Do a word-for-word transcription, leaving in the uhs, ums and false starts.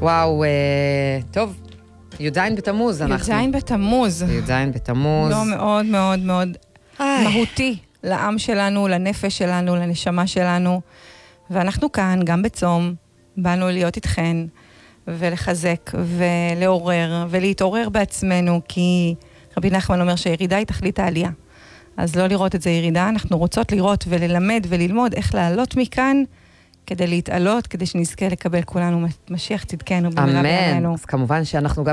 וואו, טוב, יודעין בתמוז אנחנו. יודעין בתמוז. יודעין בתמוז. לא מאוד מאוד מאוד מהותי לעם שלנו, לנפש שלנו, לנשמה שלנו. ואנחנו כאן, גם בצום, באנו להיות איתכן, ולחזק, ולעורר, ולהתעורר בעצמנו, כי רבי נחמן אומר שירידה היא תכלית העלייה. אז לא לראות את זה ירידה, אנחנו רוצות לראות וללמד וללמוד איך לעלות מכאן, כדי להתעלות, כדי שנזכה לקבל כולנו משיח צדקנו במהרה בימינו. אמן. אז כמובן שאנחנו גם